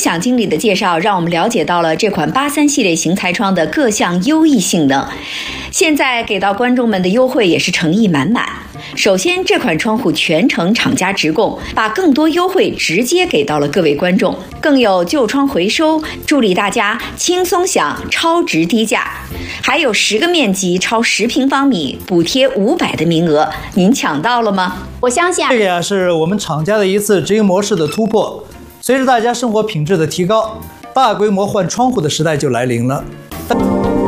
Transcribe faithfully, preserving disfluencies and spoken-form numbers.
享经理的介绍，让我们了解到了这款八三系列型彩窗的各项优异性能。现在给到观众们的优惠也是诚意满满。首先，这款窗户全程厂家直供，把更多优惠直接给到了各位观众，更有旧窗回收，助力大家轻松享超值低价。还有十个面积超十平方米，补贴五百的名额，您抢到了吗？我相信啊， 这个呀是我们厂家的一次直营模式的突破。随着大家生活品质的提高，大规模换窗户的时代就来临了。